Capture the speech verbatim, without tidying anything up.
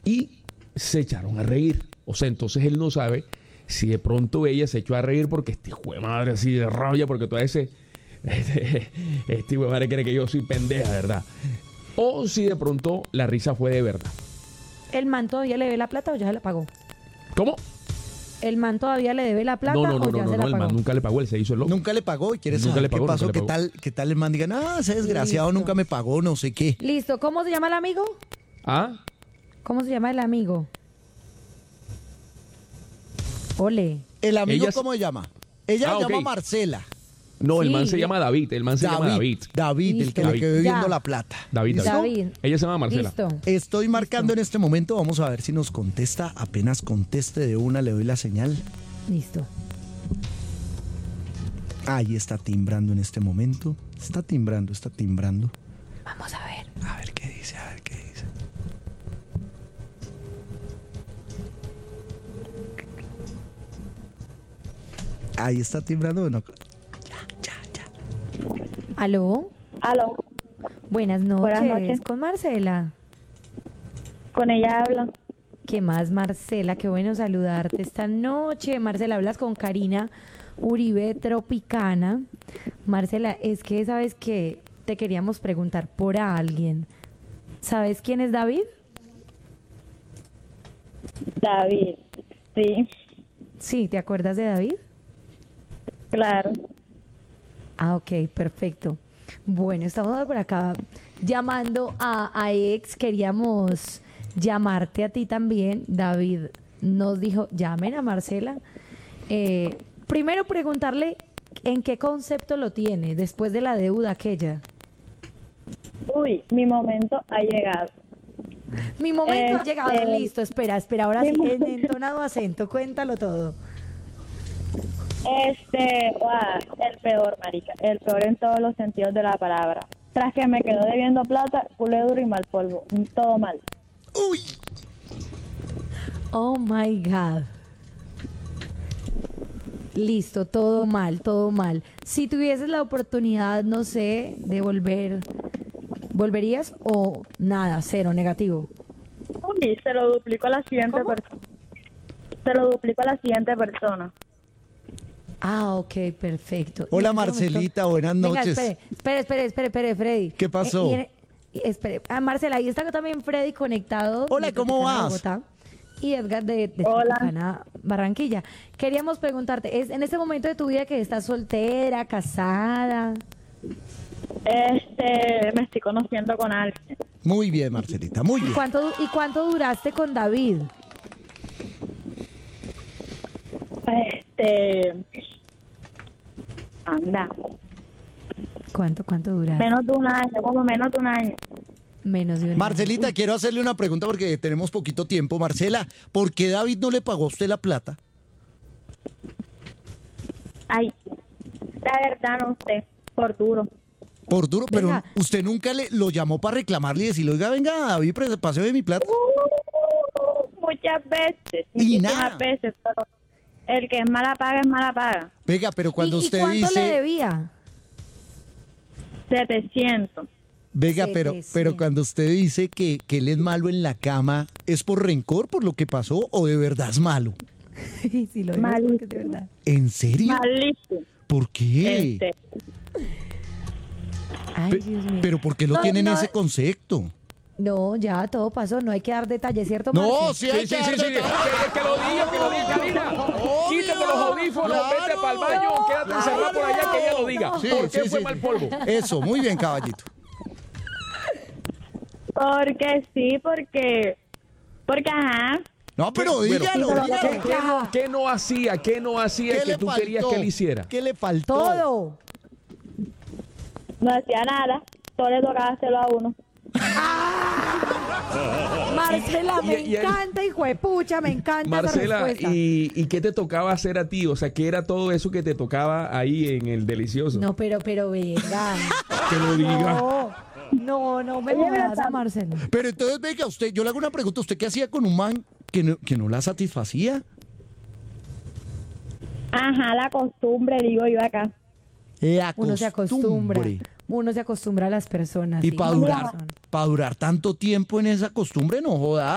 y se echaron a reír. O sea, entonces él no sabe si de pronto ella se echó a reír porque este hijo de madre así de rabia, porque todo ese este, este hijo de madre cree que yo soy pendeja, ¿verdad? O si de pronto la risa fue de verdad. ¿El man todavía le debe la plata o ya se la pagó? ¿Cómo? ¿El man todavía le debe la plata No, no, no, o ya no, se no, la el pagó? man nunca le pagó, él se hizo el loco. Nunca le pagó y quiere Nunca saber le pagó, qué pasó, nunca le qué pagó. tal, qué tal el man diga, no, ese desgraciado Listo. nunca me pagó, no sé qué. Listo, ¿cómo se llama el amigo? ¿Ah? ¿Cómo se llama el amigo? Ole. ¿El amigo Ella- cómo se llama? Ella Ah, se llama ok. Marcela. No, el Sí, man se yo- llama David, el man se llama David. David, el que Listo. le David. quedó debiendo Ya. la plata. David, ¿Listo? David. David. Ella se llama Marcela. Listo. Estoy marcando en este momento, vamos a ver si nos contesta. Apenas conteste de una, le doy la señal. Listo. Ahí está timbrando en este momento. Está timbrando, está timbrando. Vamos a ver. A ver qué dice, a ver qué dice. Ahí está timbrando. Bueno, ¿Aló? Aló, Buenas noches. Buenas noches. Con Marcela. con ella habla. ¿Qué más, Marcela? Qué bueno saludarte esta noche. Marcela, hablas con Karina Uribe Tropicana. Marcela, es que sabes que te queríamos preguntar por alguien. ¿Sabes quién es David? David. Sí, Sí, ¿te acuerdas de David? claro. Ah, ok, perfecto. Bueno, estamos por acá llamando a, a ex. Queríamos llamarte a ti también. David nos dijo, llamen a Marcela. Eh, primero preguntarle en qué concepto lo tiene después de la deuda aquella. Uy, mi momento ha llegado. Mi momento ha Este- llegado, listo, espera, espera, ahora sí, Mi en momento- entonado acento, cuéntalo todo. Este, ah, el peor, marica, el peor en todos los sentidos de la palabra. Tras que me quedó debiendo plata, culé duro y mal polvo, todo mal. uy, Oh my God. Listo, todo mal, todo mal. Si tuvieses la oportunidad, no sé, de volver, ¿volverías o nada, cero, negativo? Uy, se lo duplico a la siguiente ¿Cómo? persona. Se lo duplico a la siguiente persona. Ah, ok, perfecto. Hola, Y en este Marcelita, buenas Venga, noches. espere, espere, espere, espere, espere, Freddy. ¿Qué pasó? Eh, y en- y espere, ah, Marcela, ahí está también Freddy conectado. Hola, de ¿cómo Tropicana, vas? Bogotá, y Edgar de, de Hola. Tropicana, Barranquilla. Queríamos preguntarte, ¿es en este momento de tu vida que estás soltera, casada? Este, me estoy conociendo con alguien. Muy bien, Marcelita, muy ¿Y bien. cuánto, du- ¿Y cuánto duraste con David? Este, anda, ¿Cuánto, cuánto duraste? menos de un año, como menos de un año. Menos de un año. Marcelita, quiero hacerle una pregunta porque tenemos poquito tiempo. Marcela, ¿por qué David no le pagó a usted la plata? Ay, la verdad no sé, por duro. Por duro, pero Venga. usted nunca le lo llamó para reclamarle y decirle, oiga, venga, David, pre- paseo de mi plata. Uh, muchas veces, Y muchísimas nada. veces, pero el que es mala paga es mala paga. Venga, pero cuando ¿Y, y usted cuánto dice, le debía? setecientos. venga, pero, setecientos. pero cuando usted dice que, que él es malo en la cama, ¿es por rencor por lo que pasó o de verdad es malo? Sí, lo digo Malísimo. porque es de verdad. ¿En serio? Malísimo. ¿Por qué? Este, Ay, Pe- Dios mío. pero ¿por qué lo No, tienen no, ese concepto? No, ya todo pasó, no hay que dar detalles, ¿cierto, No, Marce? sí, hay Sí, sí, que sí, dar sí. detalles. Que, que lo diga, que lo diga, Karina. Obvio, Quítate los audífonos, claro. vete para el baño, quédate encerrado por allá, que ella lo diga. Sí, ¿Por qué sí, fue sí. mal polvo? Eso, muy bien, caballito. porque sí, porque, porque ajá, No, pero Bueno, dígalo, bueno, dígalo. ¿qué, qué no, qué no hacía? ¿Qué no hacía ¿Qué que le tú faltó? querías que él hiciera? ¿Qué le faltó? Todo. no hacía nada, todo le tocaba hacerlo a uno. Marcela, me y- y él- encanta, hijo de pucha, me encanta esa Marcela, respuesta. ¿y, ¿y qué te tocaba hacer a ti? O sea, ¿qué era todo eso que te tocaba ahí en el delicioso? No, pero, pero venga. Que lo diga. No, no, no me Oye, jodas pero a Marcela. Pero entonces, venga, usted, yo le hago una pregunta. ¿Usted qué hacía con un man que no, que no la satisfacía? Ajá, la costumbre, digo yo acá. La Uno se acostumbra. costumbre. Uno se acostumbra a las personas. Y sí, para tienes durar, razón. para durar tanto tiempo en esa costumbre, no joda.